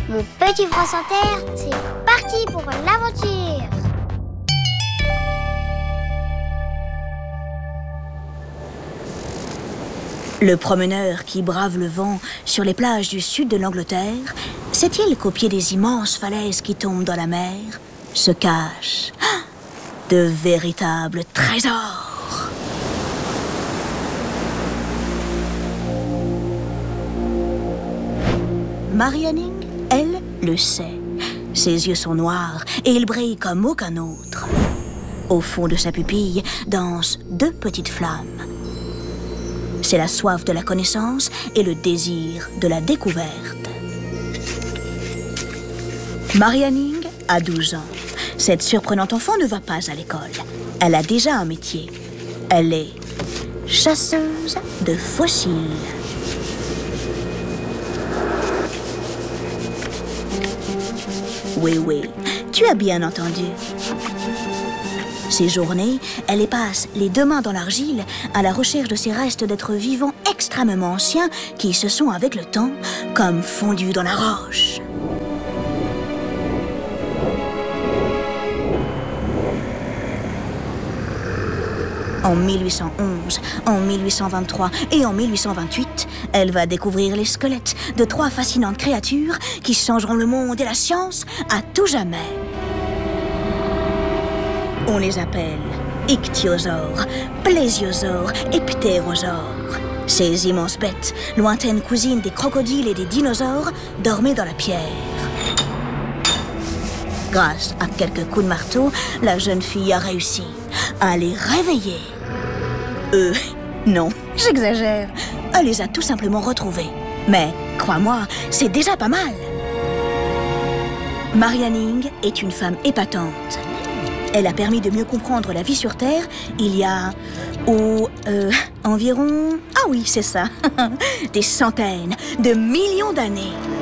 Mon petit France Inter, c'est parti pour l'aventure. Le promeneur qui brave le vent sur les plages du sud de l'Angleterre sait-il qu'au pied des immenses falaises qui tombent dans la mer se cachent de véritables trésors? Mary Anning, elle, le sait. Ses yeux sont noirs et il brille comme aucun autre. Au fond de sa pupille dansent deux petites flammes. C'est la soif de la connaissance et le désir de la découverte. Mary Anning a 12 ans. Cette surprenante enfant ne va pas à l'école. Elle a déjà un métier. Elle est chasseuse de fossiles. Oui, tu as bien entendu. Ces journées, elle y passe les deux mains dans l'argile à la recherche de ces restes d'êtres vivants extrêmement anciens qui se sont, avec le temps, comme fondus dans la roche. En 1811, en 1823 et en 1828, elle va découvrir les squelettes de 3 fascinantes créatures qui changeront le monde et la science à tout jamais. On les appelle ichthyosaures, plésiosaures et ptérosaures. Ces immenses bêtes, lointaines cousines des crocodiles et des dinosaures, dormaient dans la pierre. Grâce à quelques coups de marteau, la jeune fille a réussi à les réveiller. Non, j'exagère. Elle les a tout simplement retrouvés. Mais, crois-moi, c'est déjà pas mal. Mary Anning est une femme épatante. Elle a permis de mieux comprendre la vie sur Terre il y a... environ... Ah oui, c'est ça. Des centaines de millions d'années.